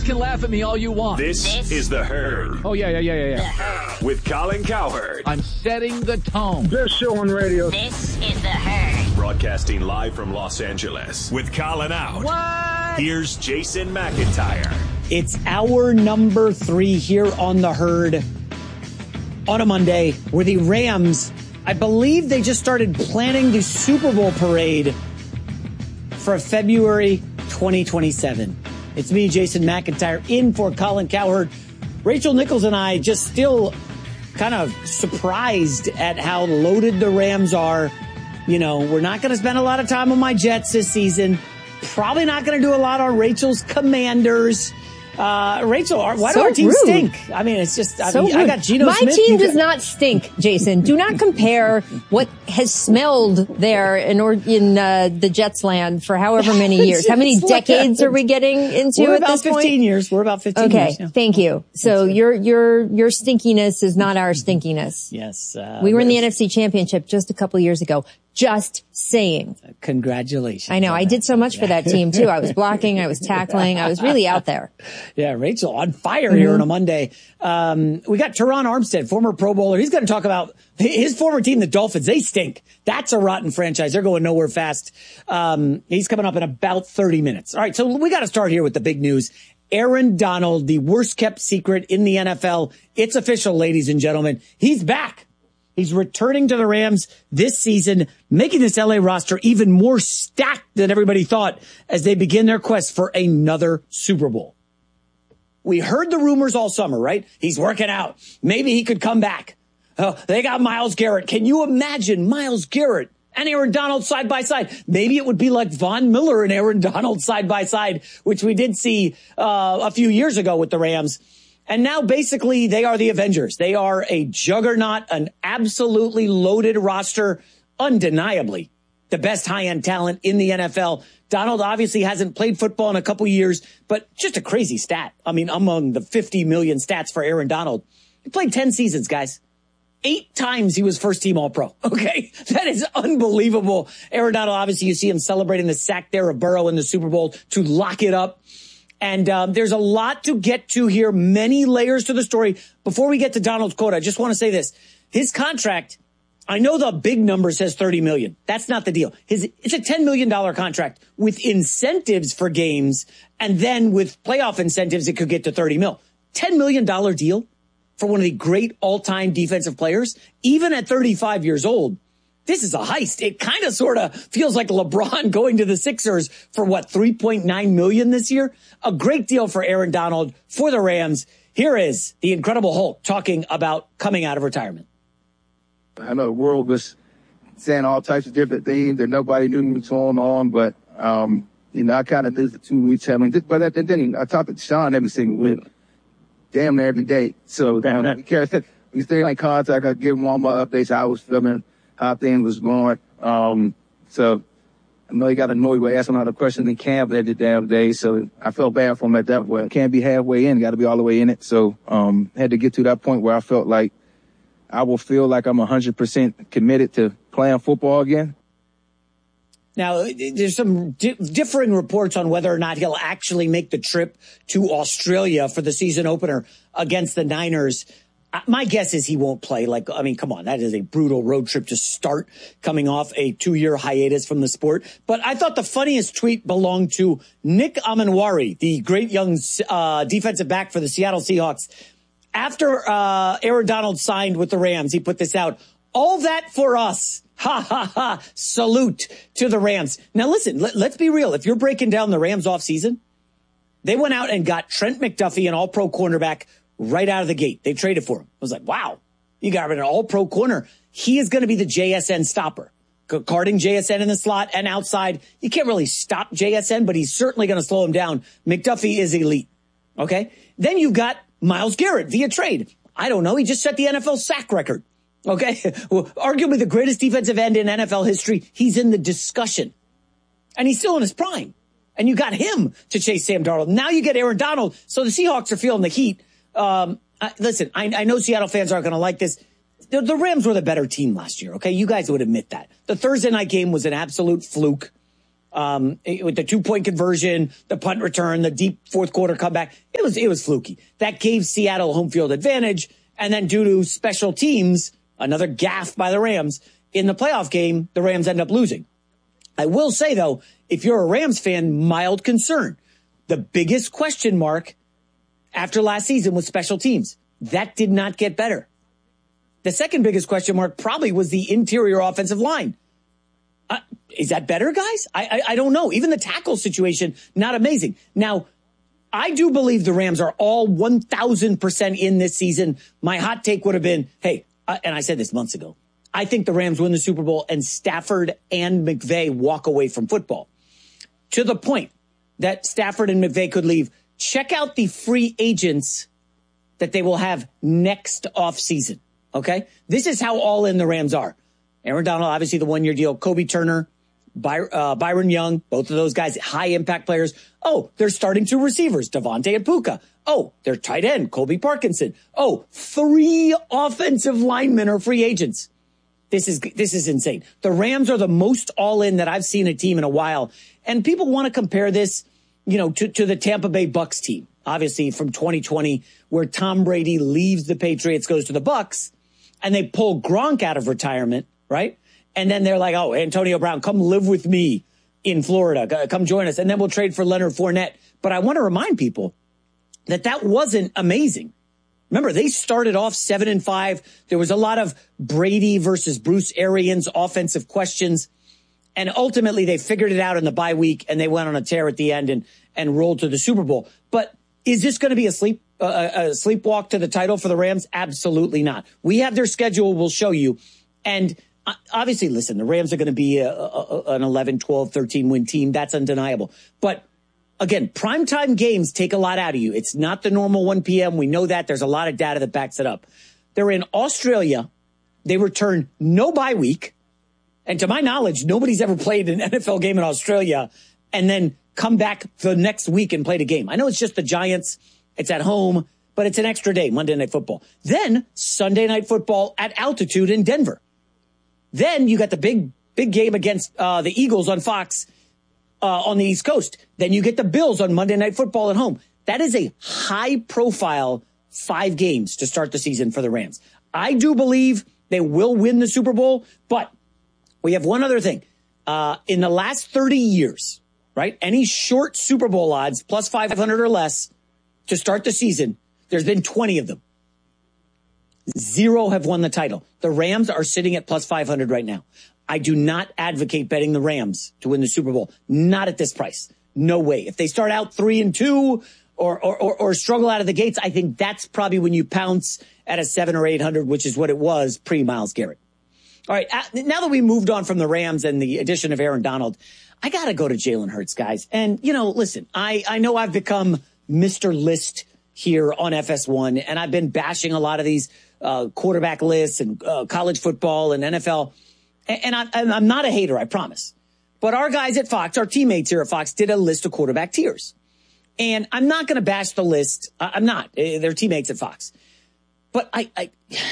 can laugh at me all you want. This is The Herd. Oh, yeah. With Colin Cowherd. I'm setting the tone. Best show on radio. This is The Herd. Broadcasting live from Los Angeles. With Colin out. What? Here's Jason McIntyre. It's hour number 3 here on The Herd on a Monday, where the Rams, I believe they just started planning the Super Bowl parade for February 2027. It's me, Jason McIntyre, in for Colin Cowherd. Rachel Nichols and I just still kind of surprised at how loaded the Rams are. You know, we're not going to spend a lot of time on my Jets this season. Probably not going to do a lot on Rachel's Commanders. Rachel, why do our teams stink? I mean, it's just, I got Geno Smith. My team does not stink, Jason. Do not compare what has smelled there in the Jets land for however many years. How many decades are we getting into We're at about this 15 point? years. We're about 15 years. Okay, thank you. So your stinkiness is not our stinkiness. Yes. We were in the NFC Championship just a couple years ago. Just saying. Congratulations. I know. I did so much for that team, too. I was blocking. I was tackling. I was really out there. Yeah, Rachel on fire here on a Monday. We got Teron Armstead, former Pro Bowler. He's going to talk about his former team, the Dolphins. They stink. That's a rotten franchise. They're going nowhere fast. He's coming up in about 30 minutes. All right, so we got to start here with the big news. Aaron Donald, the worst kept secret in the NFL. It's official, ladies and gentlemen. He's back. He's returning to the Rams this season, making this LA roster even more stacked than everybody thought as they begin their quest for another Super Bowl. We heard the rumors all summer, right? He's working out. Maybe he could come back. Oh, they got Myles Garrett. Can you imagine Myles Garrett and Aaron Donald side by side? Maybe it would be like Von Miller and Aaron Donald side by side, which we did see a few years ago with the Rams. And now basically they are the Avengers. They are a juggernaut, an absolutely loaded roster, undeniably the best high-end talent in the NFL. Donald obviously hasn't played football in a couple years, but just a crazy stat. I mean, among the 50 million stats for Aaron Donald. He played 10 seasons, guys. 8 times he was first-team All-Pro. Okay, that is unbelievable. Aaron Donald, obviously you see him celebrating the sack there of Burrow in the Super Bowl to lock it up. And there's a lot to get to here, many layers to the story. Before we get to Donald's quote, I just want to say this. His contract, I know the big number says $30 million. That's not the deal. It's a $10 million contract with incentives for games. And then with playoff incentives, it could get to $30 million. $10 million deal for one of the great all-time defensive players, even at 35 years old. This is a heist. It kind of sort of feels like LeBron going to the Sixers for what, $3.9 million this year? A great deal for Aaron Donald for the Rams. Here is the Incredible Hulk talking about coming out of retirement. I know the world was saying all types of different things that nobody knew what was going on, but, I kind of did the 2 weeks having, but then I talked to Sean every single week, damn near every day. So, we stay in contact. I give him all my updates, how I was feeling, how things was going. So I know he got annoyed with asking all the questions in camp every damn day. So I felt bad for him at that point. Can't be halfway in, got to be all the way in it. So, had to get to that point where I felt like I will feel like I'm 100% committed to playing football again. Now, there's some differing reports on whether or not he'll actually make the trip to Australia for the season opener against the Niners. My guess is he won't play. Come on, that is a brutal road trip to start coming off a 2-year hiatus from the sport. But I thought the funniest tweet belonged to Nick Amenwari, the great young defensive back for the Seattle Seahawks. After Aaron Donald signed with the Rams, he put this out. All that for us. Ha, ha, ha. Salute to the Rams. Now, listen, let's be real. If you're breaking down the Rams offseason, they went out and got Trent McDuffie, an all-pro cornerback, right out of the gate. They traded for him. I was like, wow, you got an all-pro corner. He is going to be the JSN stopper. Guarding JSN in the slot and outside. You can't really stop JSN, but he's certainly going to slow him down. McDuffie is elite. Okay? Then you got Myles Garrett via trade. I don't know. He just set the NFL sack record. Okay? Well, arguably the greatest defensive end in NFL history. He's in the discussion. And he's still in his prime. And you got him to chase Sam Darnold. Now you get Aaron Donald. So the Seahawks are feeling the heat. Listen, I know Seattle fans aren't going to like this. The Rams were the better team last year, okay? You guys would admit that. The Thursday night game was an absolute fluke. With the 2-point conversion, the punt return, the deep fourth quarter comeback, it was fluky. That gave Seattle home field advantage. And then due to special teams, another gaffe by the Rams in the playoff game, the Rams end up losing. I will say, though, if you're a Rams fan, mild concern. The biggest question mark after last season was special teams. That did not get better. The second biggest question mark probably was the interior offensive line. Is that better, guys? I don't know. Even the tackle situation, not amazing. Now, I do believe the Rams are all 1,000% in this season. My hot take would have been, hey, and I said this months ago, I think the Rams win the Super Bowl and Stafford and McVay walk away from football. To the point that Stafford and McVay could leave. Check out the free agents that they will have next offseason. Okay? This is how all in the Rams are. Aaron Donald, obviously the 1-year deal. Kobe Turner, Byron Young, both of those guys, high impact players. Oh, they're starting 2 receivers, Devontae and Puka. Oh, their tight end, Colby Parkinson. Oh, 3 offensive linemen are free agents. This is insane. The Rams are the most all in that I've seen a team in a while. And people want to compare this, to the Tampa Bay Bucks team, obviously from 2020, where Tom Brady leaves the Patriots, goes to the Bucks, and they pull Gronk out of retirement, right? And then they're like, oh, Antonio Brown, come live with me in Florida. Come join us. And then we'll trade for Leonard Fournette. But I want to remind people that wasn't amazing. Remember, they started off 7-5. There was a lot of Brady versus Bruce Arians offensive questions. And ultimately, they figured it out in the bye week, and they went on a tear at the end and rolled to the Super Bowl. But is this going to be a sleepwalk to the title for the Rams? Absolutely not. We have their schedule. We'll show you. And obviously, listen, the Rams are going to be an 11, 12, 13 win team. That's undeniable. But again, primetime games take a lot out of you. It's not the normal 1 p.m. We know that. There's a lot of data that backs it up. They're in Australia. They return no bye week. And to my knowledge, nobody's ever played an NFL game in Australia and then come back the next week and played a game. I know it's just the Giants. It's at home, but it's an extra day, Monday Night Football. Then Sunday Night Football at altitude in Denver. Then you got the big game against the Eagles on Fox on the East Coast. Then you get the Bills on Monday Night Football at home. That is a high-profile 5 games to start the season for the Rams. I do believe they will win the Super Bowl, but we have one other thing. In the last 30 years, right, any short Super Bowl odds, plus 500 or less, to start the season, there's been 20 of them. 0 have won the title. The Rams are sitting at plus 500 right now. I do not advocate betting the Rams to win the Super Bowl. Not at this price. No way. If they start out 3-2 or struggle out of the gates, I think that's probably when you pounce at a 700 or 800, which is what it was pre-Myles Garrett. All right, now that we moved on from the Rams and the addition of Aaron Donald, I got to go to Jalen Hurts, guys. And, listen, I know I've become Mr. List here on FS1, and I've been bashing a lot of these quarterback lists and college football and NFL. And I'm not a hater, I promise. But our guys at Fox, our teammates here at Fox, did a list of quarterback tiers. And I'm not going to bash the list. I'm not. They're teammates at Fox. But I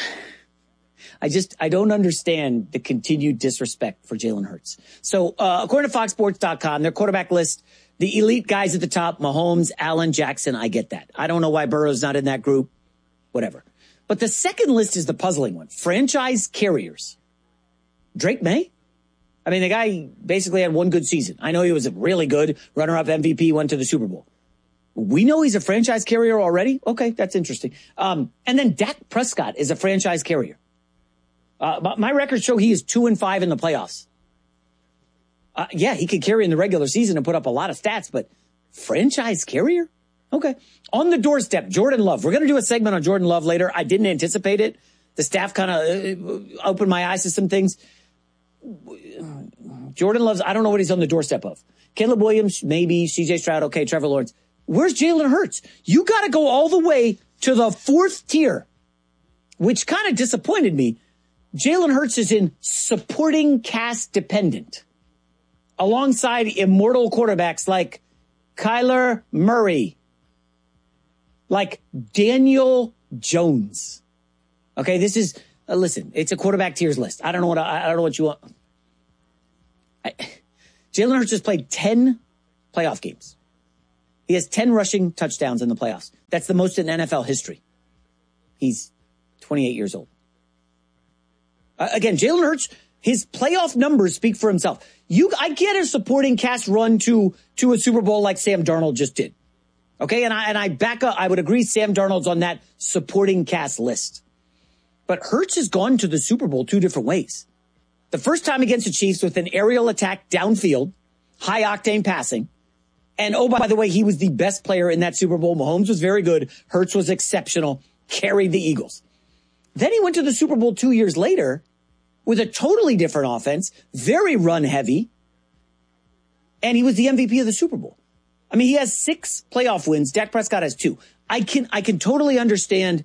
don't understand the continued disrespect for Jalen Hurts. So according to FoxSports.com, their quarterback list, the elite guys at the top, Mahomes, Allen, Jackson, I get that. I don't know why Burrow's not in that group. Whatever. But the second list is the puzzling one. Franchise carriers. Drake May? I mean, the guy basically had one good season. I know he was really good. Runner-up MVP, went to the Super Bowl. We know he's a franchise carrier already? Okay, that's interesting. And then Dak Prescott is a franchise carrier. My records show he is 2-5 in the playoffs. Yeah, he could carry in the regular season and put up a lot of stats, but franchise carrier? Okay. On the doorstep, Jordan Love. We're going to do a segment on Jordan Love later. I didn't anticipate it. The staff kind of opened my eyes to some things. Jordan Love's, I don't know what he's on the doorstep of. Caleb Williams, maybe. CJ Stroud, okay. Trevor Lawrence. Where's Jalen Hurts? You got to go all the way to the 4th tier, which kind of disappointed me. Jalen Hurts is in supporting cast dependent alongside immortal quarterbacks like Kyler Murray, like Daniel Jones. Okay, this is listen. It's a quarterback tiers list. I don't know what you want. Jalen Hurts has played 10 playoff games. He has 10 rushing touchdowns in the playoffs. That's the most in NFL history. He's 28 years old. Again, Jalen Hurts, his playoff numbers speak for himself. I get a supporting cast run to a Super Bowl like Sam Darnold just did. Okay, and I back up. I would agree Sam Darnold's on that supporting cast list. But Hurts has gone to the Super Bowl 2 different ways. The first time against the Chiefs with an aerial attack downfield, high octane passing. And oh, by the way, he was the best player in that Super Bowl. Mahomes was very good. Hurts was exceptional, carried the Eagles. Then he went to the Super Bowl 2 years later with a totally different offense, very run heavy. And he was the MVP of the Super Bowl. I mean, he has 6 playoff wins. Dak Prescott has 2. I can totally understand,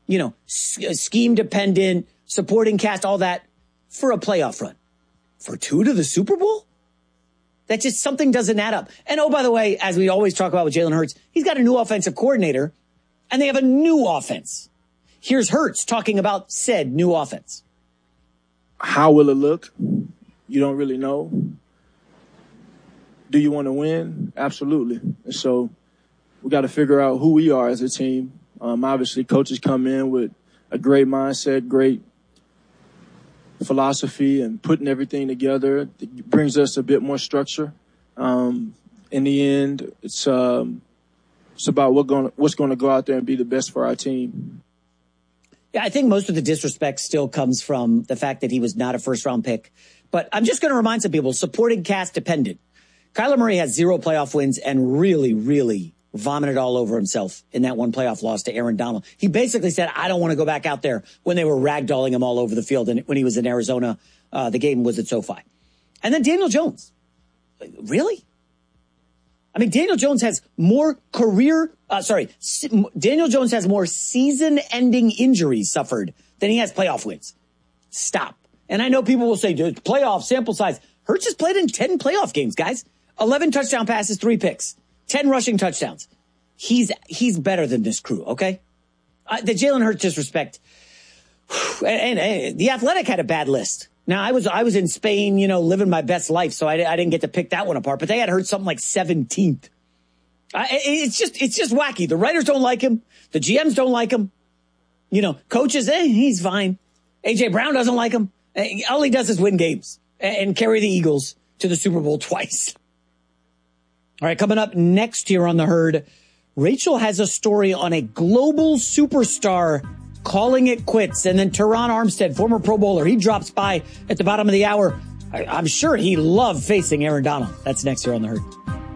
scheme dependent, supporting cast, all that for a playoff run. For 2 to the Super Bowl? That just something doesn't add up. And oh, by the way, as we always talk about with Jalen Hurts, he's got a new offensive coordinator and they have a new offense. Here's Hurts talking about said new offense. How will it look? You don't really know. Do you want to win? Absolutely. And so we got to figure out who we are as a team. Obviously, coaches come in with a great mindset, great philosophy, and putting everything together. It brings us a bit more structure. In the end, it's about what's going to go out there and be the best for our team. Yeah, I think most of the disrespect still comes from the fact that he was not a first-round pick. But I'm just going to remind some people, supporting cast dependent. Kyler Murray has 0 playoff wins and really, really vomited all over himself in that one playoff loss to Aaron Donald. He basically said, I don't want to go back out there when they were ragdolling him all over the field. And when he was in Arizona, the game was at SoFi. And then Daniel Jones. Really? I mean, Daniel Jones has more Daniel Jones has more season-ending injuries suffered than he has playoff wins. Stop. And I know people will say, dude, playoff sample size. Hurts has played in 10 playoff games, guys. 11 touchdown passes, 3 picks, 10 rushing touchdowns. He's better than this crew, okay? The Jalen Hurts disrespect. And The Athletic had a bad list. Now, I was in Spain, living my best life, so I didn't get to pick that one apart. But they had Hurts something like 17th. It's just wacky. The writers don't like him. The GMs don't like him. Coaches, he's fine. A.J. Brown doesn't like him. All he does is win games and carry the Eagles to the Super Bowl twice. All right, coming up next here on The Herd, Rachel has a story on a global superstar calling it quits. And then Teron Armstead, former Pro Bowler, he drops by at the bottom of the hour. I'm sure he loved facing Aaron Donald. That's next here on The Herd.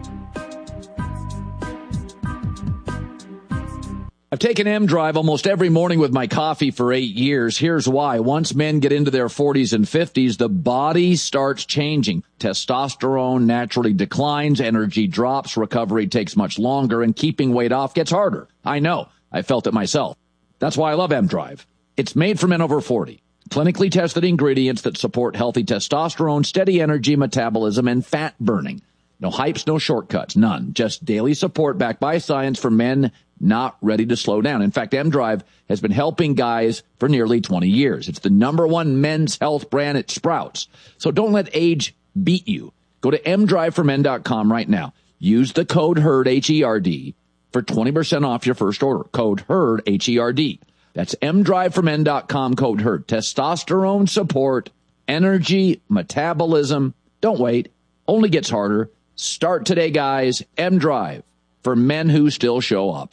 I've taken M-Drive almost every morning with my coffee for 8 years. Here's why. Once men get into their 40s and 50s, the body starts changing. Testosterone naturally declines, energy drops, recovery takes much longer, and keeping weight off gets harder. I know. I felt it myself. That's why I love M-Drive. It's made for men over 40. Clinically tested ingredients that support healthy testosterone, steady energy, metabolism, and fat burning. No hypes, no shortcuts, none. Just daily support backed by science for men not ready to slow down. In fact, M-Drive has been helping guys for nearly 20 years. It's the #1 men's health brand at Sprouts. So don't let age beat you. Go to mdriveformen.com right now. Use the code HERD, H-E-R-D, for 20% off your first order. Code HERD, H-E-R-D. That's mdriveformen.com, code HERD. Testosterone support, energy, metabolism. Don't wait. Only gets harder. Start today, guys. M-Drive for men who still show up.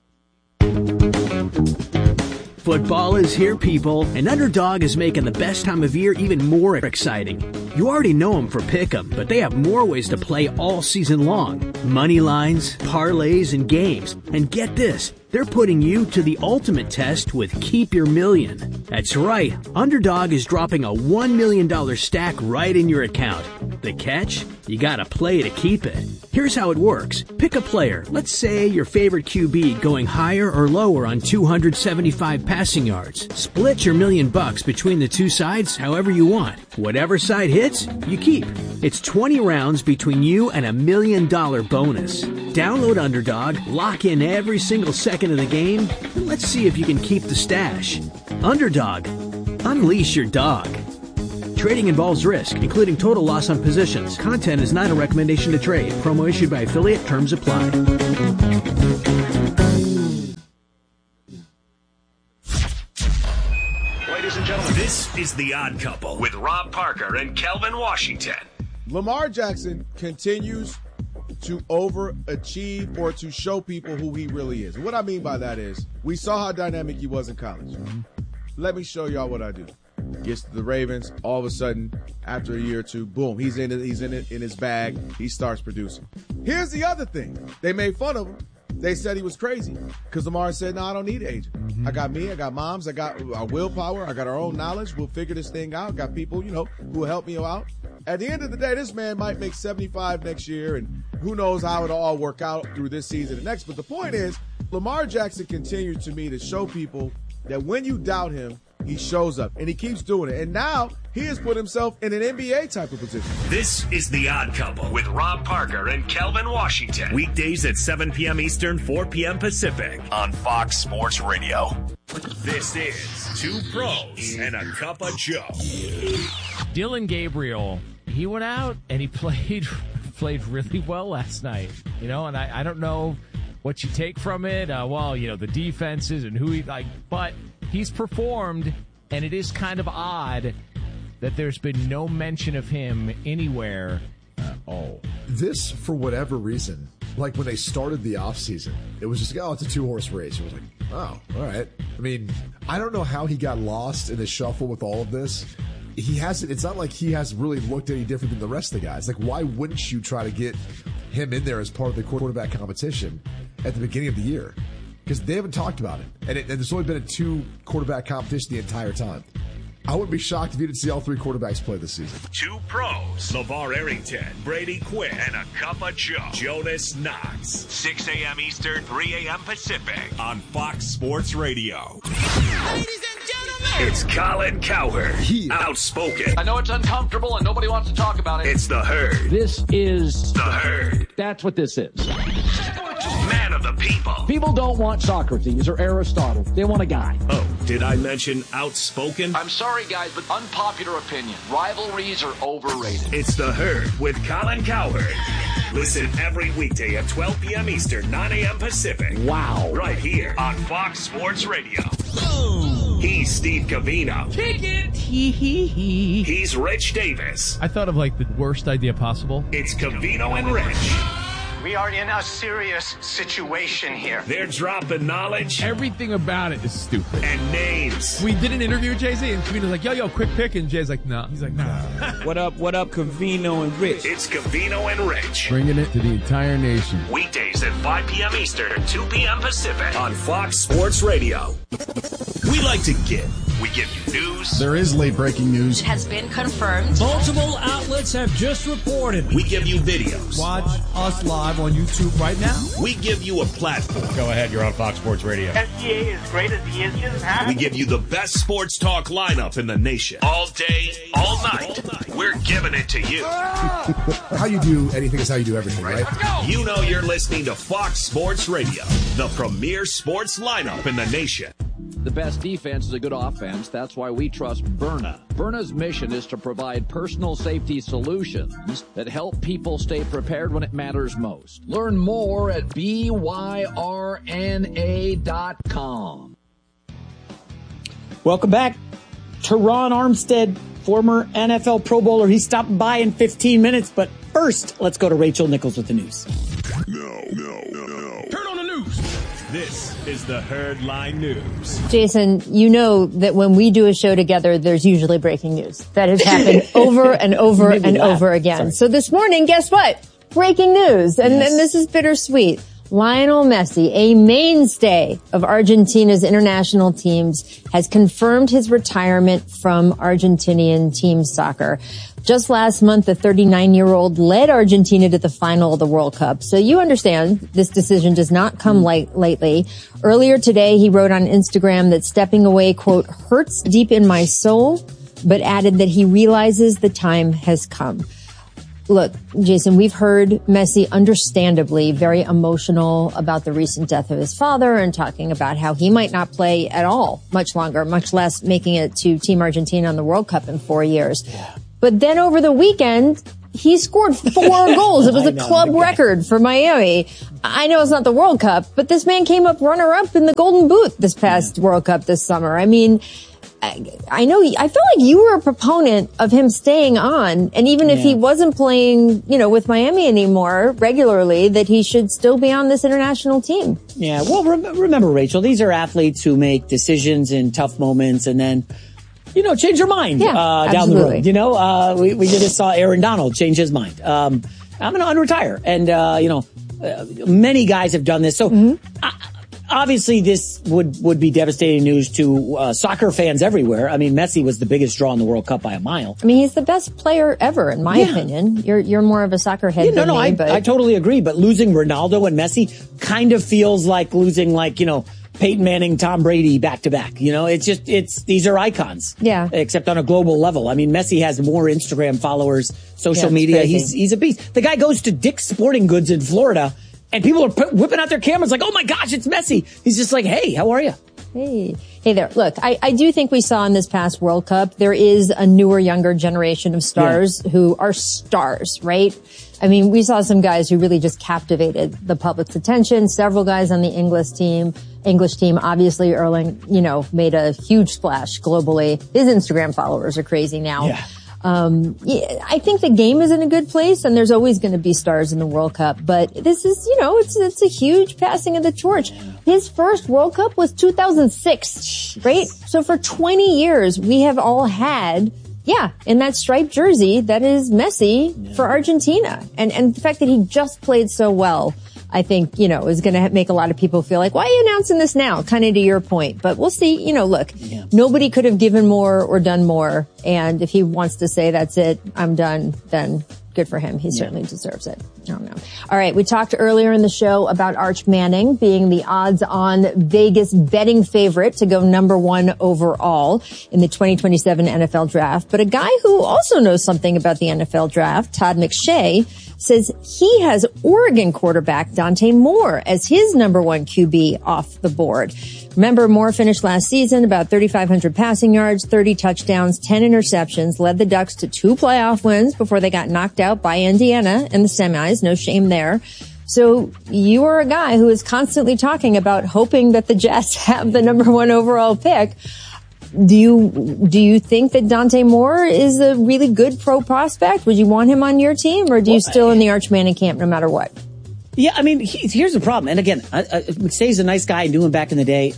Football is here, people, and Underdog is making the best time of year even more exciting. You already know them for Pick'em, but they have more ways to play all season long. Money lines, parlays, and games. And get this, they're putting you to the ultimate test with Keep Your Million. That's right, Underdog is dropping a $1 million stack right in your account. The catch? You gotta play to keep it. Here's how it works. Pick a player, let's say your favorite QB, going higher or lower on 275 passing yards. Split your $1 million between the two sides however you want. Whatever side hits, you keep. It's 20 rounds between you and $1 million bonus. Download Underdog, lock in every single second of the game, and let's see if you can keep the stash. Underdog. Unleash your dog. Trading involves risk, including total loss on positions. Content is not a recommendation to trade. Promo issued by affiliate. Terms apply. Ladies and gentlemen, this is The Odd Couple with Rob Parker and Kelvin Washington. Lamar Jackson continues to overachieve or to show people who he really is. And what I mean by that is, we saw how dynamic he was in college. Let me show y'all what I do. Gets to the Ravens, all of a sudden, after a year or two, boom, he's in his bag. He starts producing. Here's the other thing. They made fun of him. They said he was crazy because Lamar said, no, I don't need an agent. I got me, I got moms, I got our willpower, I got our own knowledge. We'll figure this thing out. Got people, who will help me out. At the end of the day, this man might make 75 next year, and who knows how it'll all work out through this season and next. But the point is, Lamar Jackson continued to me to show people that when you doubt him, he shows up, and he keeps doing it. And now he has put himself in an NBA type of position. This is The Odd Couple with Rob Parker and Kelvin Washington. Weekdays at 7 p.m. Eastern, 4 p.m. Pacific on Fox Sports Radio. This is Two Pros and a Cup of Joe. Dillon Gabriel, he went out and he played really well last night. And I don't know what you take from it. The defenses and who but he's performed, and it is kind of odd that there's been no mention of him anywhere at all. This, for whatever reason, like when they started the offseason, it was just, it's a 2-horse race. It was like, oh, all right. I mean, I don't know how he got lost in the shuffle with all of this. It's not like he has really looked any different than the rest of the guys. Like, why wouldn't you try to get him in there as part of the quarterback competition at the beginning of the year? Because they haven't talked about it. And there's only been a 2-quarterback competition the entire time. I wouldn't be shocked if you didn't see all 3 quarterbacks play this season. Two Pros, LeVar Arrington, Brady Quinn, and a Cup of Joe, Jonas Knox. 6 a.m. Eastern, 3 a.m. Pacific on Fox Sports Radio. Ladies and gentlemen, it's Colin Cowherd, outspoken. I know it's uncomfortable and nobody wants to talk about it. It's The Herd. This is The Herd. That's what this is. Man of the people. People don't want Socrates or Aristotle. They want a guy. Oh, did I mention outspoken? I'm sorry, guys, but unpopular opinion. Rivalries are overrated. It's The Herd with Colin Cowherd. Listen every weekday at 12 p.m. Eastern, 9 a.m. Pacific. Wow. Right here on Fox Sports Radio. Boom. He's Steve Covino. Kick it. Hee. He's Rich Davis. I thought of the worst idea possible. It's Covino and Rich. We are in a serious situation here. They're dropping knowledge. Everything about it is stupid. And names. We did an interview with Jay-Z, and Covino's like, yo, quick pick. And Jay's like, no. He's like, nah. What up, Covino and Rich? It's Covino and Rich. Bringing it to the entire nation. Weekdays at 5 p.m. Eastern, 2 p.m. Pacific on Fox Sports Radio. We like to give. We give you news. There is late breaking news. It has been confirmed. Multiple outlets have just reported. We give you videos. Watch us live on YouTube right now. We give you a platform. Go ahead, you're on Fox Sports Radio. SGA is great as he is. He doesn't have We give you the best sports talk lineup in the nation. All day, all night. We're giving it to you. How you do anything is how you do everything, right? You know you're listening to Fox Sports Radio, the premier sports lineup in the nation. The best defense is a good offense. That's why we trust Byrna. Byrna's mission is to provide personal safety solutions that help people stay prepared when it matters most. Learn more at byrna.com. Welcome back. Teron Armstead, former NFL Pro Bowler. He stopped by in 15 minutes, but first, let's go to Rachel Nichols with the news. No. Turn on the news. This is the Herd Line News. Jason, you know that when we do a show together, there's usually breaking news. That has happened over and over and over again. Sorry. So this morning, guess what? Breaking news. And this is bittersweet. Lionel Messi, a mainstay of Argentina's international teams, has confirmed his retirement from Argentinian team soccer. Just last month, the 39-year-old led Argentina to the final of the World Cup. So you understand this decision does not come lately. Earlier today, he wrote on Instagram that stepping away, quote, hurts deep in my soul, but added that he realizes the time has come. Look, Jason, we've heard Messi understandably very emotional about the recent death of his father and talking about how he might not play at all much longer, much less making it to Team Argentina in the World Cup in 4 years. Yeah. But then over the weekend, he scored 4 goals. It was a club record for Miami. I know it's not the World Cup, but this man came up runner-up in the Golden Boot this past World Cup this summer. I mean, I know, I feel like you were a proponent of him staying on, and even if he wasn't playing, with Miami anymore regularly, that he should still be on this international team. Yeah, well, remember, Rachel, these are athletes who make decisions in tough moments and then, change their mind down the road. We just saw Aaron Donald change his mind. I'm going to unretire, and many guys have done this. So. Obviously, this would be devastating news to soccer fans everywhere. I mean, Messi was the biggest draw in the World Cup by a mile. I mean, he's the best player ever, in my opinion. You're more of a soccer head than me. I totally agree. But losing Ronaldo and Messi kind of feels like losing, Peyton Manning, Tom Brady back to back. These are icons. Yeah. Except on a global level. I mean, Messi has more Instagram followers, social media. He's a beast. The guy goes to Dick's Sporting Goods in Florida. And people are whipping out their cameras like, oh my gosh, it's Messi. He's just like, hey, how are you? Hey there. Look, I do think we saw in this past World Cup, there is a newer, younger generation of stars who are stars, right? I mean, we saw some guys who really just captivated the public's attention. Several guys on the English team, obviously Erling, made a huge splash globally. His Instagram followers are crazy now. Yeah. I think the game is in a good place, and there's always going to be stars in the World Cup. But this is, it's a huge passing of the torch. His first World Cup was 2006, right? So for 20 years, we have all had, in that striped jersey, that is Messi for Argentina. And the fact that he just played so well, I think, is going to make a lot of people feel like, why are you announcing this now? Kind of to your point. But we'll see. Look, nobody could have given more or done more. And if he wants to say that's it, I'm done, then good for him. He certainly deserves it. I don't know. All right. We talked earlier in the show about Arch Manning being the odds-on Vegas betting favorite to go number 1 overall in the 2027 NFL draft. But a guy who also knows something about the NFL draft, Todd McShay, says he has Oregon quarterback Dante Moore as his number 1 QB off the board. Remember, Moore finished last season about 3,500 passing yards, 30 touchdowns, 10 interceptions, led the Ducks to 2 playoff wins before they got knocked out by Indiana in the semis. No shame there. So you are a guy who is constantly talking about hoping that the Jets have the number 1 overall pick. Do you think that Dante Moore is a really good pro prospect? Would you want him on your team, or do you still in the Arch Manning camp no matter what? Yeah, I mean, here's the problem. And again, McSay's a nice guy. I knew him back in the day.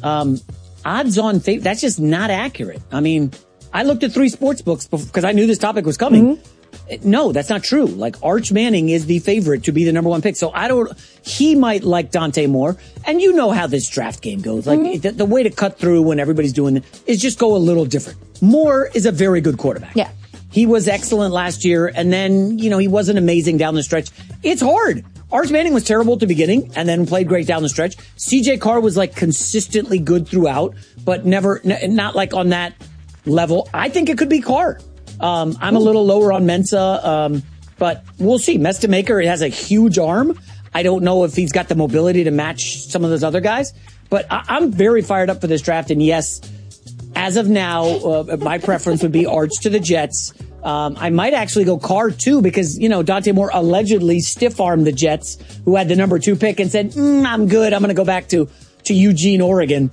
Odds on favorite, that's just not accurate. I mean, I looked at 3 sports books because I knew this topic was coming. Mm-hmm. No, that's not true. Like, Arch Manning is the favorite to be the number 1 pick. So he might like Dante Moore. And you know how this draft game goes. Like, the way to cut through when everybody's doing it is just go a little different. Moore is a very good quarterback. Yeah. He was excellent last year. And then, he wasn't amazing down the stretch. It's hard. Arch Manning was terrible at the beginning and then played great down the stretch. CJ Carr was consistently good throughout, but not on that level. I think it could be Carr. I'm a little lower on Mensah, but we'll see. Mestamaker has a huge arm. I don't know if he's got the mobility to match some of those other guys, but I'm very fired up for this draft. And yes, as of now, my preference would be Arch to the Jets. I might actually go Carr too, because, Dante Moore allegedly stiff-armed the Jets, who had the number 2 pick, and said, I'm good. I'm going to go back to Eugene, Oregon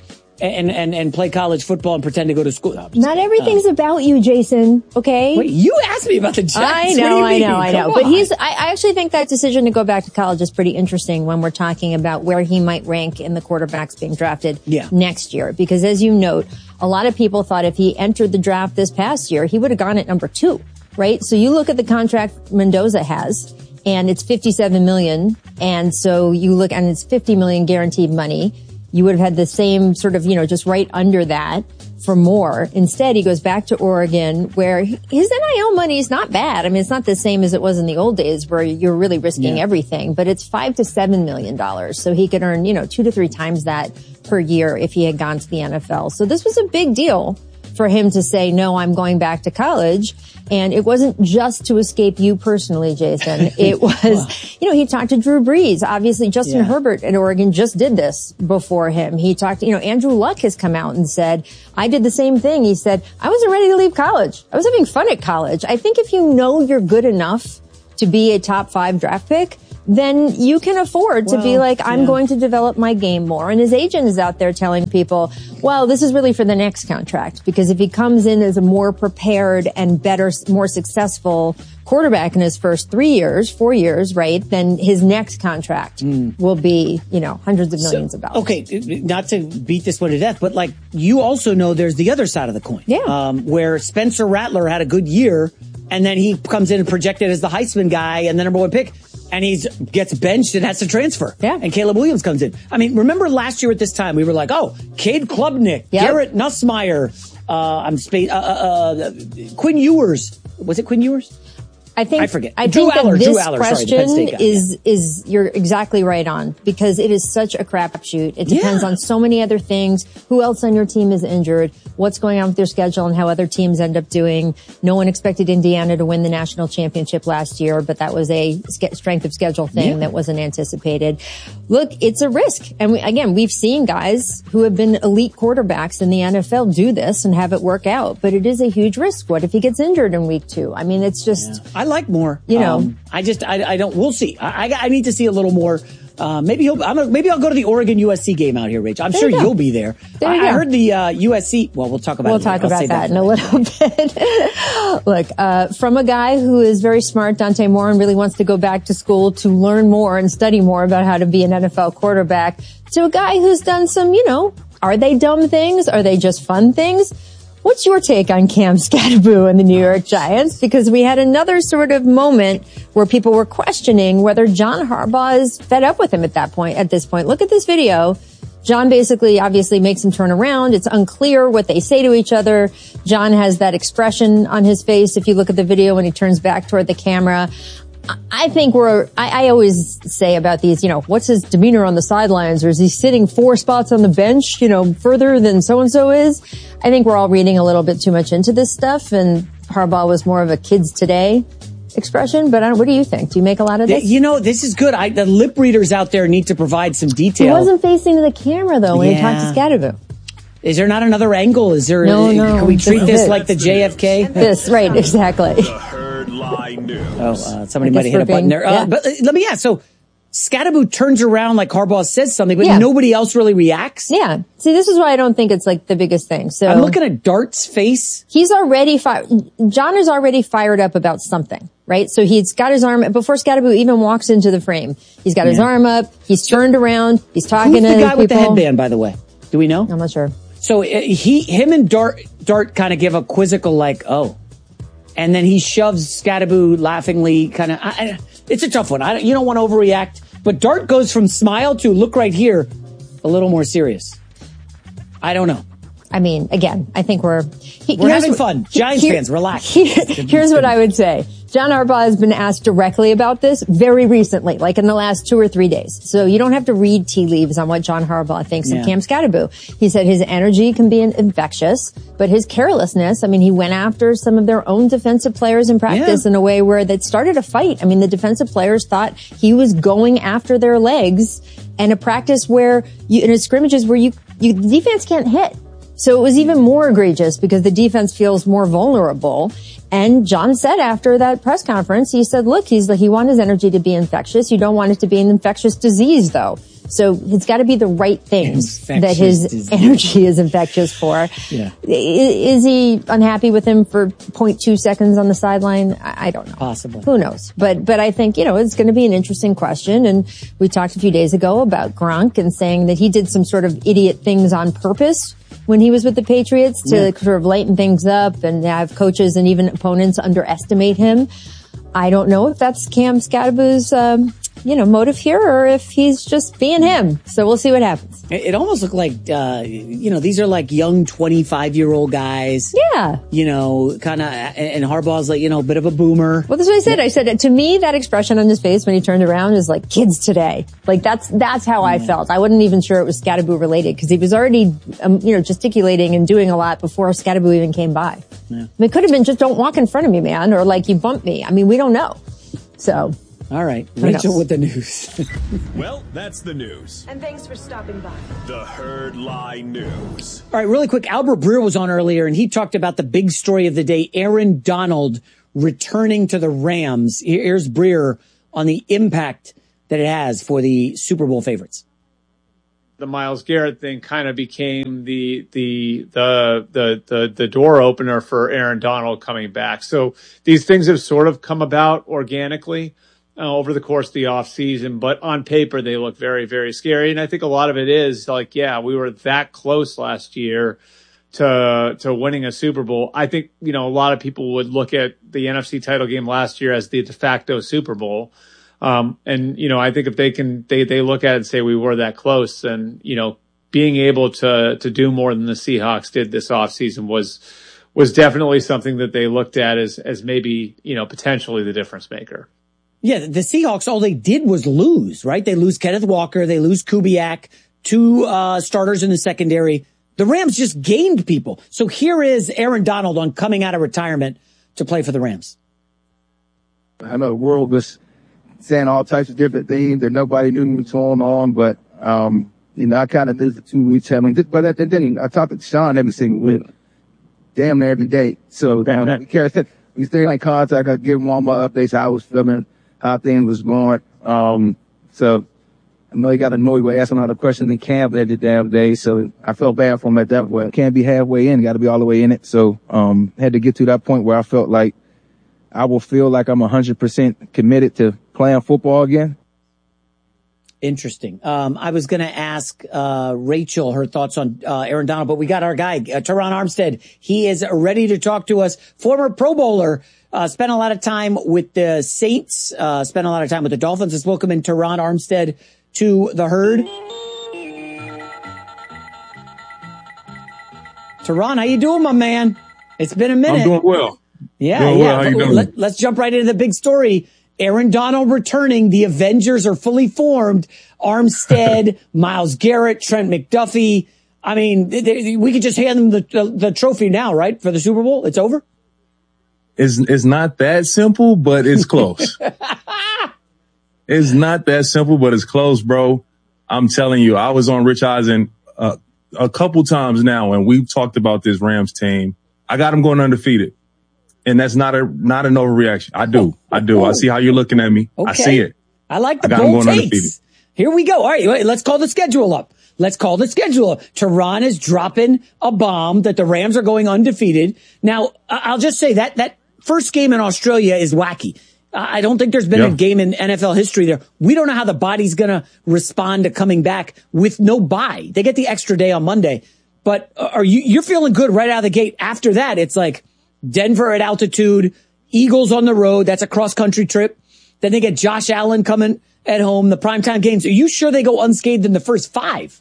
and play college football and pretend to go to school. Not everything's about you, Jason. Okay. Wait, you asked me about the Jets. I know. But I actually think that decision to go back to college is pretty interesting when we're talking about where he might rank in the quarterbacks being drafted next year. Because as you note, a lot of people thought if he entered the draft this past year, he would have gone at number 2, right? So you look at the contract Mendoza has, and it's $57 million. And so you look, and it's $50 million guaranteed money. You would have had the same sort of, just right under that for Moore. Instead, he goes back to Oregon, where his NIL money is not bad. I mean, it's not the same as it was in the old days where you're really risking everything, but it's $5 to $7 million. So he could earn, 2 to 3 times that per year if he had gone to the NFL. So this was a big deal for him to say, no, I'm going back to college. And it wasn't just to escape you personally, Jason. It was, he talked to Drew Brees. Obviously, Justin Herbert at Oregon just did this before him. He talked, Andrew Luck has come out and said, I did the same thing. He said, I wasn't ready to leave college. I was having fun at college. I think if you know you're good enough to be a top 5 draft pick, then you can afford to be like, I'm going to develop my game more. And his agent is out there telling people, well, this is really for the next contract, because if he comes in as a more prepared and better, more successful quarterback in his first 4 years, right, then his next contract will be, hundreds of millions of dollars. Okay, not to beat this one to death, but you also know there's the other side of the coin. Yeah. Where Spencer Rattler had a good year, and then he comes in and projected as the Heisman guy and the number 1 pick. And he gets benched and has to transfer. Yeah. And Caleb Williams comes in. I mean, remember last year at this time, we were like, Cade Klubnik, Garrett Nussmeier, Quinn Ewers. Was it Quinn Ewers? I forget. I Drew think Aller, that this Sorry, question is you're exactly right on, because it is such a crapshoot. It depends on so many other things. Who else on your team is injured? What's going on with their schedule and how other teams end up doing? No one expected Indiana to win the national championship last year, but that was a strength of schedule thing that wasn't anticipated. Look, it's a risk. And we've seen guys who have been elite quarterbacks in the NFL do this and have it work out, but it is a huge risk. What if he gets injured in week 2? I mean, it's just... I like more. I don't. We'll see. I need to see a little more. Maybe I'll go to the Oregon USC game out here, Rach. I'm sure you'll be there. I heard the USC. Well, we'll talk about. We'll talk about that in a little bit. Look, from a guy who is very smart, Dante Moore, and really wants to go back to school to learn more and study more about how to be an NFL quarterback, to a guy who's done some, are they dumb things? Are they just fun things? What's your take on Cam Skattebo and the New York Giants? Because we had another sort of moment where people were questioning whether John Harbaugh is fed up with him at this point. Look at this video. John basically obviously makes him turn around. It's unclear what they say to each other. John has that expression on his face if you look at the video when he turns back toward the camera. I think I always say about these, what's his demeanor on the sidelines, or is he sitting 4 spots on the bench, further than so-and-so is? I think we're all reading a little bit too much into this stuff, and Harbaugh was more of a kids today expression, but what do you think? Do you make a lot of this? This is good. The lip readers out there need to provide some detail. He wasn't facing the camera, though, when he talked to Skattebo. Is there not another angle? Is there? No. Can we treat this like the JFK? This, right, exactly. Somebody might have hit a button there. But let me ask. So Skattebo turns around like Harbaugh says something, but nobody else really reacts? Yeah. See, this is why I don't think it's like the biggest thing. So I'm looking at Dart's face. He's already John is already fired up about something, right? So he's got his arm, before Skattebo even walks into the frame, he's got his arm up, he's turned around, he's talking to the guy people. with the headband, by the way? Do we know? I'm not sure. So him and Dart kind of give a quizzical and then he shoves Skattebo laughingly kind of, it's a tough one. You don't want to overreact, but Dart goes from smile to look right here, a little more serious. I don't know. I mean, again, I think we're having fun. Giants fans, relax. Here's what I would say. John Harbaugh has been asked directly about this very recently, like in the last 2 or 3 days. So you don't have to read tea leaves on what John Harbaugh thinks of Cam Skattebo. He said his energy can be infectious, but his carelessness, he went after some of their own defensive players in practice in a way where that started a fight. The defensive players thought he was going after their legs, and a practice where in scrimmages where the defense can't hit. So it was even more egregious because the defense feels more vulnerable. And John said after that press conference, he said, look, he wants his energy to be infectious. You don't want it to be an infectious disease, though. So it's got to be the right things that his energy is infectious for. Yeah. Is he unhappy with him for 0.2 seconds on the sideline? I don't know. Possibly. Who knows? But I think, it's going to be an interesting question. And we talked a few days ago about Gronk and saying that he did some sort of idiot things on purpose when he was with the Patriots to sort of lighten things up and have coaches and even opponents underestimate him. I don't know if that's Cam Skattebo's motive here or if he's just being him. So we'll see what happens. It almost looked like, these are like young 25-year-old guys. Yeah. Kind of, and Harbaugh's like, a bit of a boomer. Well, that's what I said. I said, to me, that expression on his face when he turned around is like kids today. Like that's how I felt. I wasn't even sure it was Scatterboo related because he was already, gesticulating and doing a lot before Scatterboo even came by. Yeah. I mean, it could have been just don't walk in front of me, man, or like you bump me. I mean, we don't know. So. All right, Rachel with the news. Well, that's the news. And thanks for stopping by. The Herd Lie News. All right, really quick. Albert Breer was on earlier, and he talked about the big story of the day, Aaron Donald returning to the Rams. Here's Breer on the impact that it has for the Super Bowl favorites. The Myles Garrett thing kind of became the door opener for Aaron Donald coming back. So these things have sort of come about organically over the course of the off season, but on paper they look very, very scary. And I think a lot of it is like, yeah, we were that close last year to winning a Super Bowl. I think, a lot of people would look at the NFC title game last year as the de facto Super Bowl. I think if they look at it and say we were that close, and, being able to do more than the Seahawks did this offseason was definitely something that they looked at as maybe, potentially the difference maker. Yeah, the Seahawks, all they did was lose, right? They lose Kenneth Walker. They lose Kubiak, two starters in the secondary. The Rams just gained people. So here is Aaron Donald on coming out of retirement to play for the Rams. I know the world was saying all types of different things that nobody knew what's going on, but, I kind of did the 2 weeks having, but then I talked to Sean every single week, damn near every day. So, we stay in contact. I give him all my updates, how I was feeling, how things was going. So I know he got annoyed with asking all the questions in camp every damn day. So I felt bad for him at that point. Can't be halfway in, got to be all the way in it. So, had to get to that point where I felt like I will feel like I'm 100% committed to playing football again. Interesting. I was going to ask Rachel her thoughts on Aaron Donald, but we got our guy, Teron Armstead. He is ready to talk to us. Former Pro Bowler, spent a lot of time with the Saints, spent a lot of time with the Dolphins. Let's welcome in Teron Armstead to the Herd. Teron, how you doing, my man? It's been a minute. I'm doing well. Yeah, doing well. How you doing? Let's jump right into the big story. Aaron Donald returning. The Avengers are fully formed. Armstead, Myles Garrett, Trent McDuffie. I mean, we could just hand them the trophy now, right? For the Super Bowl. It's over. It's not that simple, but it's close. It's not that simple, but it's close, bro. I'm telling you, I was on Rich Eisen a couple times now, and we've talked about this Rams team. I got them going undefeated. And that's not an overreaction. I do. I see how you're looking at me. Okay. I see it. I like the bold takes. Here we go. All right, let's call the schedule up. Teron is dropping a bomb that the Rams are going undefeated. Now, I'll just say that first game in Australia is wacky. I don't think there's been a game in NFL history there. We don't know how the body's going to respond to coming back with no bye. They get the extra day on Monday. But you're feeling good right out of the gate. After that, it's like Denver at altitude, Eagles on the road. That's a cross-country trip. Then they get Josh Allen coming at home, the primetime games. Are you sure they go unscathed in the first 5?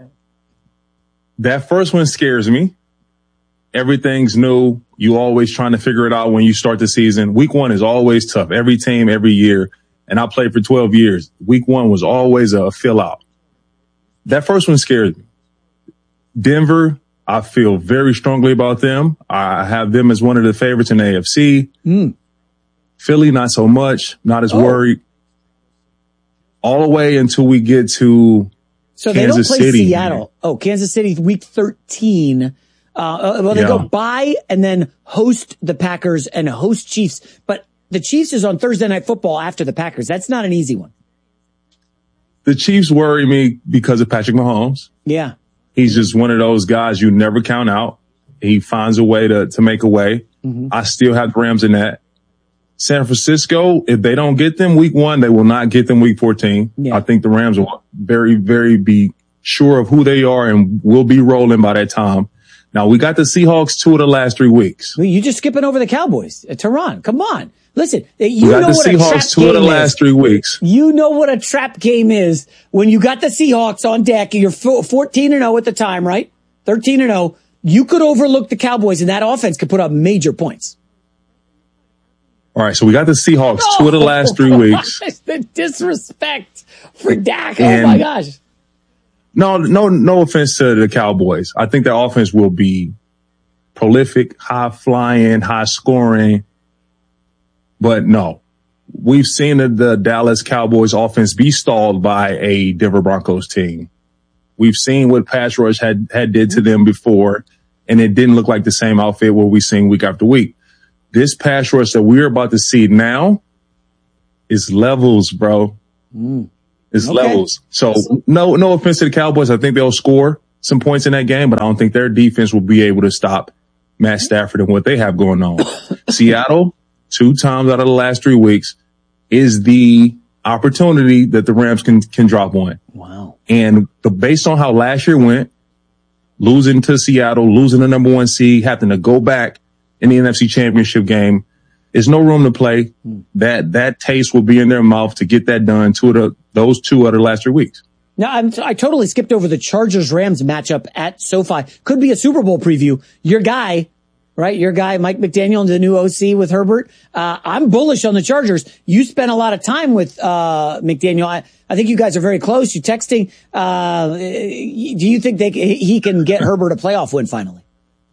That first one scares me. Everything's new. You always trying to figure it out when you start the season. Week 1 is always tough. Every team, every year. And I played for 12 years. Week 1 was always a fill out. That first one scares me. Denver, I feel very strongly about them. I have them as one of the favorites in the AFC. Philly, not so much, not as worried. All the way until we get to So Kansas they don't play City. Seattle. Oh, Kansas City, week 13. They go bye and then host the Packers and host Chiefs. But the Chiefs is on Thursday Night Football after the Packers. That's not an easy one. The Chiefs worry me because of Patrick Mahomes. Yeah. He's just one of those guys you never count out. He finds a way to make a way. I still have the Rams in that. San Francisco, if they don't get them week 1, they will not get them week 14. Yeah. I think the Rams will very, very be sure of who they are and will be rolling by that time. Now, we got the Seahawks 2 of the last 3 weeks. Well, you just skipping over the Cowboys. Tehran, come on. Listen, you know what a trap game is. We got the Seahawks 2 of the last 3 weeks. You know what a trap game is when you got the Seahawks on deck. You're 14-0 at the time, right? 13-0. You could overlook the Cowboys, and that offense could put up major points. All right, so we got the Seahawks 2 of the last 3 weeks. The disrespect for Dak. Oh, my gosh. No offense to the Cowboys. I think their offense will be prolific, high flying, high scoring. But no, we've seen the Dallas Cowboys offense be stalled by a Denver Broncos team. We've seen what pass rush had did to them before, and it didn't look like the same outfit what we've seen week after week. This pass rush that we're about to see now is levels, bro. It's levels. So no offense to the Cowboys. I think they'll score some points in that game, but I don't think their defense will be able to stop Matt Stafford and what they have going on. Seattle, 2 times out of the last 3 weeks, is the opportunity that the Rams can drop one. Wow. And based on how last year went, losing to Seattle, losing the number 1 seed, having to go back in the NFC Championship game, there's no room to play. That taste will be in their mouth to get that done. Those 2 out of the last 3 weeks. Now, I totally skipped over the Chargers-Rams matchup at SoFi. Could be a Super Bowl preview. Your guy, right? Your guy, Mike McDaniel, the new OC with Herbert. I'm bullish on the Chargers. You spent a lot of time with McDaniel. I think you guys are very close. You're texting. Do you think he can get Herbert a playoff win finally?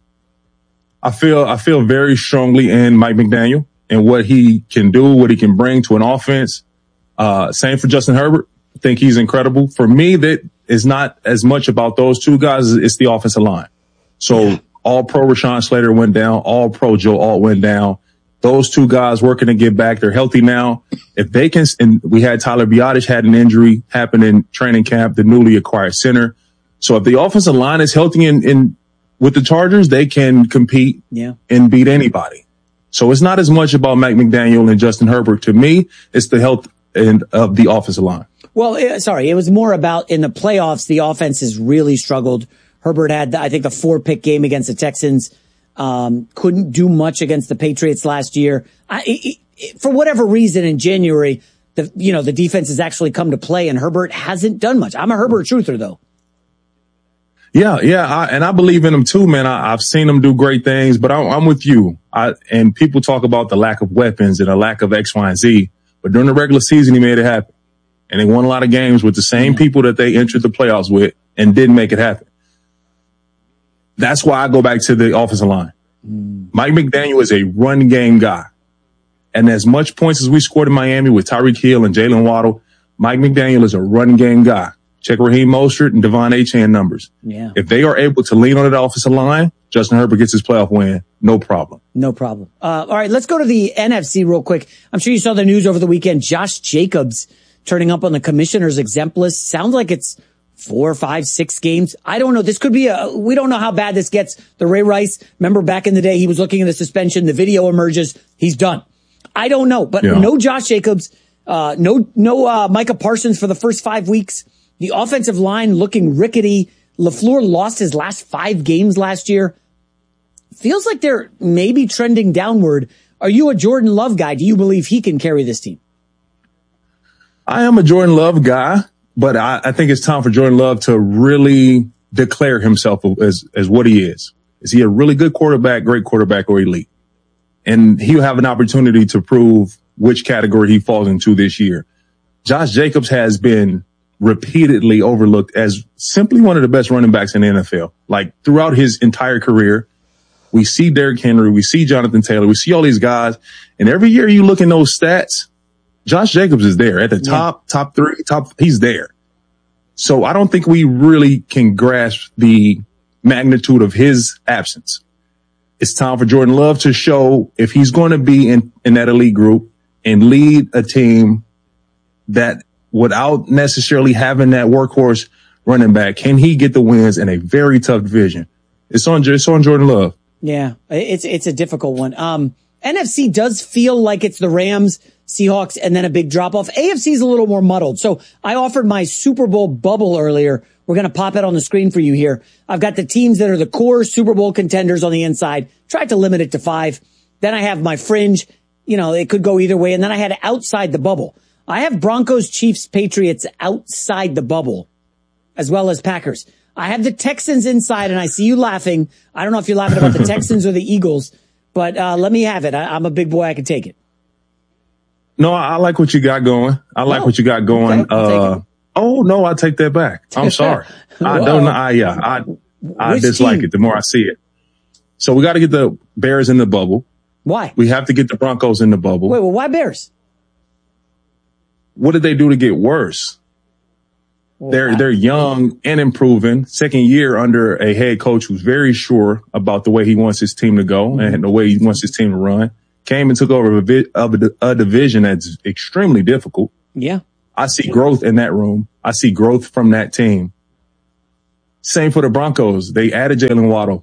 I feel very strongly in Mike McDaniel and what he can do, what he can bring to an offense. Same for Justin Herbert. I think he's incredible. For me, that is not as much about those 2 guys. It's the offensive line. So all pro Rashawn Slater went down. All pro Joe Alt went down. Those 2 guys working to get back. They're healthy now. If they can, and we had Tyler Biadasz had an injury happen in training camp, the newly acquired center. So if the offensive line is healthy in with the Chargers, they can compete and beat anybody. So it's not as much about Mike McDaniel and Justin Herbert. To me, it's the health of the offensive line. Well, it was more about in the playoffs, the offense has really struggled. Herbert had, I think, the 4-pick game against the Texans. Couldn't do much against the Patriots last year. For whatever reason, in January, the defense has actually come to play, and Herbert hasn't done much. I'm a Herbert truther, though. Yeah. And I believe in him too, man. I've seen him do great things, but I'm with you. And people talk about the lack of weapons and the lack of X, Y, and Z, but during the regular season, he made it happen. And they won a lot of games with the same people that they entered the playoffs with and didn't make it happen. That's why I go back to the offensive line. Mike McDaniel is a run game guy. And as much points as we scored in Miami with Tyreek Hill and Jalen Waddle, Mike McDaniel is a run game guy. Check Raheem Mostert and Devon Achane numbers. Yeah. If they are able to lean on that offensive line, Justin Herbert gets his playoff win. No problem. No problem. All right, let's go to the NFC real quick. I'm sure you saw the news over the weekend. Josh Jacobs turning up on the commissioner's exempt list. Sounds like it's 4, 5, 6 games. I don't know. This could be we don't know how bad this gets. The Ray Rice, remember back in the day, he was looking at the suspension. The video emerges. He's done. I don't know, but no Josh Jacobs, no Micah Parsons for the first 5 weeks. The offensive line looking rickety. LaFleur lost his last 5 games last year. Feels like they're maybe trending downward. Are you a Jordan Love guy? Do you believe he can carry this team? I am a Jordan Love guy, but I think it's time for Jordan Love to really declare himself as what he is. Is he a really good quarterback, great quarterback, or elite? And he'll have an opportunity to prove which category he falls into this year. Josh Jacobs has been repeatedly overlooked as simply one of the best running backs in the NFL. Like throughout his entire career, we see Derrick Henry, we see Jonathan Taylor, we see all these guys. And every year you look in those stats, Josh Jacobs is there at the top 3, he's there. So I don't think we really can grasp the magnitude of his absence. It's time for Jordan Love to show if he's going to be in that elite group and lead a team that without necessarily having that workhorse running back, can he get the wins in a very tough division? It's on Jordan Love. Yeah, it's a difficult one. NFC does feel like it's the Rams, Seahawks, and then a big drop off. AFC is a little more muddled. So I offered my Super Bowl bubble earlier We're going to pop it on the screen for you here. I've got the teams that are the core Super Bowl contenders on the inside. Tried to limit it to 5. Then I have my fringe. You know, it could go either way. And then I had outside the bubble. I have Broncos, Chiefs, Patriots outside the bubble, as well as Packers. I have the Texans inside, and I see you laughing. I don't know if you're laughing about the Texans or the Eagles, but let me have it. I'm a big boy. I can take it. No, I like what you got going. I like what you got going. Okay, oh, no, I take that back. I'm sorry. I don't know. I dislike it the more I see it. So we got to get the Bears in the bubble. Why? We have to get the Broncos in the bubble. Wait, well, why Bears? What did they do to get worse? Well, they're young and improving. Second year under a head coach who's very sure about the way he wants his team to go and the way he wants his team to run. Came and took over a division that's extremely difficult. Yeah. I see growth in that room. I see growth from that team. Same for the Broncos. They added Jalen Waddle.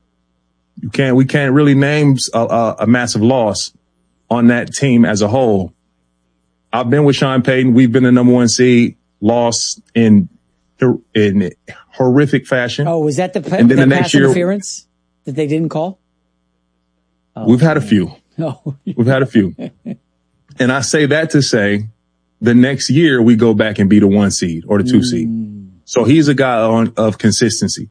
We can't really name a massive loss on that team as a whole. I've been with Sean Payton. We've been the number 1 seed, lost in horrific fashion. Oh, was that the pass interference that they didn't call? Oh, we've had a few. No. We've had a few. And I say that to say the next year we go back and be the 1 seed or the 2 seed. So he's a guy of consistency.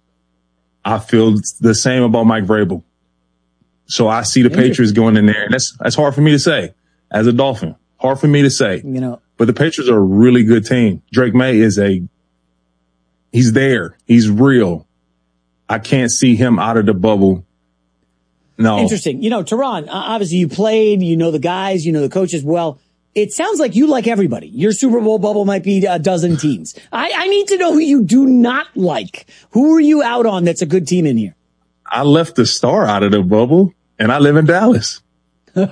I feel the same about Mike Vrabel. So I see the Patriots going in there. And that's hard for me to say as a Dolphin. Hard for me to say. You know, but the Patriots are a really good team. Drake May he's there. He's real. I can't see him out of the bubble. No. Interesting. You know, Teron, obviously you played, you know the guys, you know the coaches well. It sounds like you like everybody. Your Super Bowl bubble might be a dozen teams. I need to know who you do not like. Who are you out on that's a good team in here? I left the star out of the bubble, and I live in Dallas. Oh,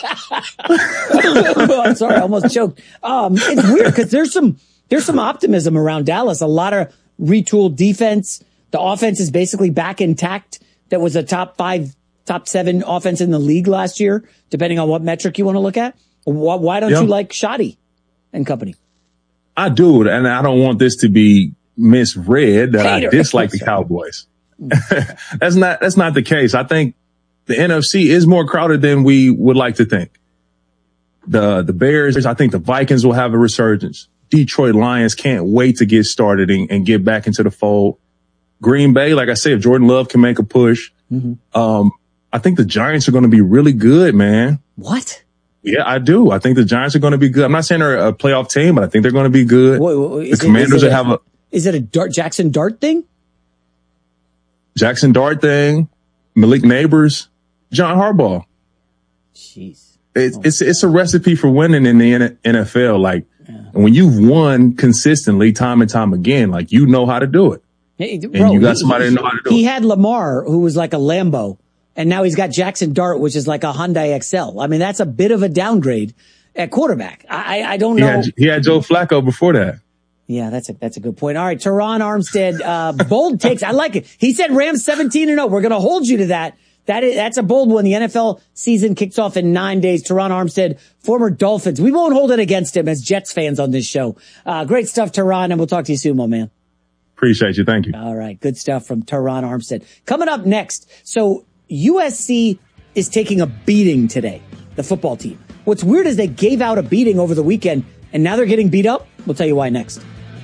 I'm sorry, I almost choked. It's weird because there's some optimism around Dallas. A lot of retooled defense. The offense is basically back intact. That was a top 5, top 7 offense in the league last year, depending on what metric you want to look at. Why don't you like Shoddy and company? I do, and I don't want this to be misread that I dislike the Cowboys. That's not the case. I think the NFC is more crowded than we would like to think. The Bears, I think the Vikings will have a resurgence. Detroit Lions can't wait to get started and get back into the fold. Green Bay, like I said, if Jordan Love can make a push, I think the Giants are going to be really good, man. What? Yeah, I do. I think the Giants are going to be good. I'm not saying they're a playoff team, but I think they're going to be good. The Commanders will have Is it a Jackson Dart thing? Jackson Dart thing, Malik Neighbors, John Harbaugh. Jeez. It's a recipe for winning in the NFL. Like, when you've won consistently time and time again, like, you know how to do it. Hey, and you got somebody that know how to do it. He had Lamar, who was like a Lambo. And now he's got Jackson Dart, which is like a Hyundai XL. I mean, that's a bit of a downgrade at quarterback. I don't know. He had Joe Flacco before that. Yeah, that's a good point. All right, Teron Armstead, bold takes. I like it. He said Rams 17-0. We're going to hold you to that. That's a bold one. The NFL season kicks off in 9 days. Teron Armstead, former Dolphins. We won't hold it against him as Jets fans on this show. Great stuff, Teron, and we'll talk to you soon, my man. Appreciate you. Thank you. All right, good stuff from Teron Armstead. Coming up next, so USC is taking a beating today, the football team. What's weird is they gave out a beating over the weekend, and now they're getting beat up. We'll tell you why next.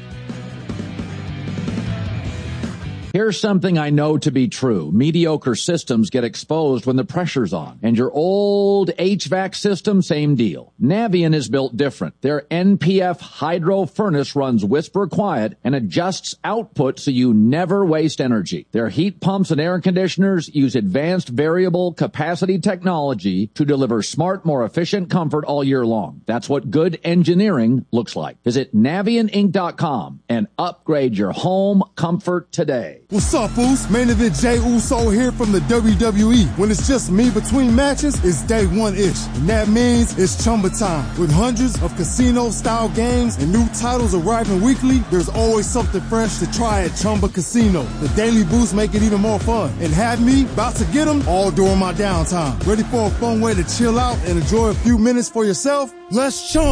Here's something I know to be true. Mediocre systems get exposed when the pressure's on. And your old HVAC system, same deal. Navien is built different. Their NPF hydro furnace runs whisper quiet and adjusts output so you never waste energy. Their heat pumps and air conditioners use advanced variable capacity technology to deliver smart, more efficient comfort all year long. That's what good engineering looks like. Visit NavienInc.com and upgrade your home comfort today. What's up, fools? Main event Jey Uso here from the WWE. When it's just me between matches, it's day one-ish. And that means it's Chumba time. With hundreds of casino-style games and new titles arriving weekly, there's always something fresh to try at Chumba Casino. The daily boosts make it even more fun. And have me about to get them all during my downtime. Ready for a fun way to chill out and enjoy a few minutes for yourself? Let's Chumba.